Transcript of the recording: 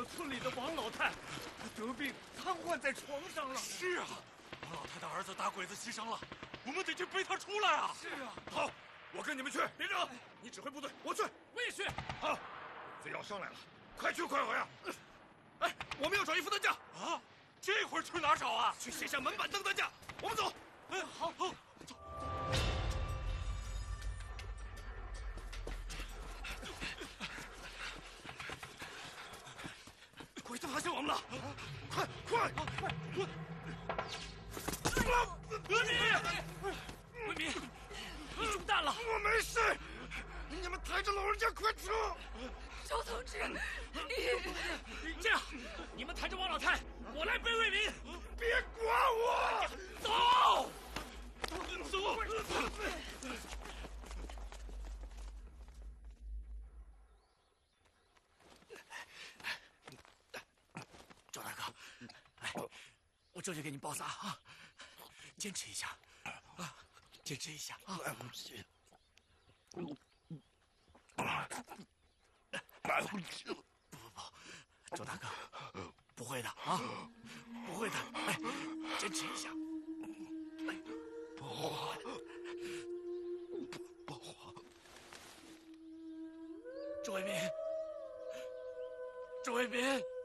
村里的王老太得病瘫痪在床上了。 是啊，王老太的儿子打鬼子牺牲了，我们得去背他出来啊！ 是啊， 好，我跟你们去。连长，你指挥部队，我去。 我也去。 好，贼要上来了，快去快回啊！哎，我们要找一副担架啊！这会儿去哪儿找啊？ 去卸下门板凳担架。我们走。 哎，好，好，走。 鬼子发现我们了！快快快！ 卫民，你中弹了。 我没事，你们抬着老人家快走！ 周同志， 这样，你们抬着王老太，我来背卫民。 别管我， 走！ 走！ 赵大哥，来，我这就给你包扎啊！坚持一下，啊，坚持一下啊！ 来不及， 来不及了！不，周大哥，不会的啊，不会的！哎，坚持一下！哎， 不， 周卫民，周卫民。